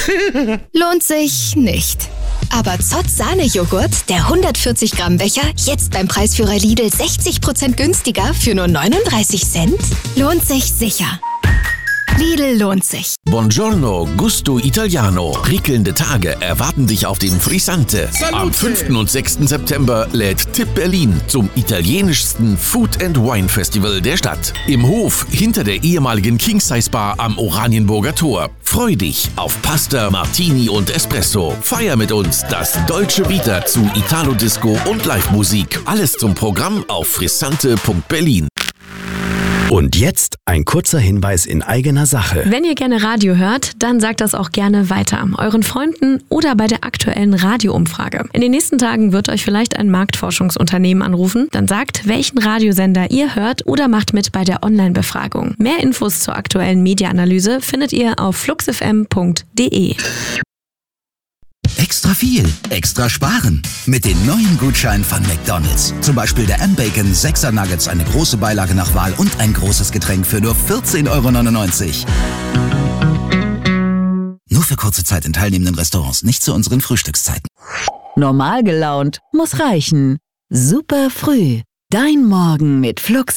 Lohnt sich nicht. Aber Zott Sahnejoghurt, der 140 Gramm Becher, jetzt beim Preisführer Lidl 60% günstiger für nur 39 Cent? Lohnt sich sicher. Lidl lohnt sich. Buongiorno, Gusto Italiano. Prickelnde Tage erwarten dich auf dem Frizzante. Am 5. und 6. September lädt Tipp Berlin zum italienischsten Food and Wine Festival der Stadt. Im Hof hinter der ehemaligen King Size Bar am Oranienburger Tor. Freu dich auf Pasta, Martini und Espresso. Feier mit uns das Dolce Vita zu Italo-Disco und Live-Musik. Alles zum Programm auf frizzante.berlin. Und jetzt ein kurzer Hinweis in eigener Sache. Wenn ihr gerne Radio hört, dann sagt das auch gerne weiter. Euren Freunden oder bei der aktuellen Radioumfrage. In den nächsten Tagen wird euch vielleicht ein Marktforschungsunternehmen anrufen. Dann sagt, welchen Radiosender ihr hört oder macht mit bei der Online-Befragung. Mehr Infos zur aktuellen Mediaanalyse findet ihr auf fluxfm.de. Extra viel, extra sparen. Mit den neuen Gutscheinen von McDonald's. Zum Beispiel der M-Bacon 6er Nuggets, eine große Beilage nach Wahl und ein großes Getränk für nur 14,99 €. Nur für kurze Zeit in teilnehmenden Restaurants, nicht zu unseren Frühstückszeiten. Normal gelaunt muss reichen. Super früh. Dein Morgen mit Flux.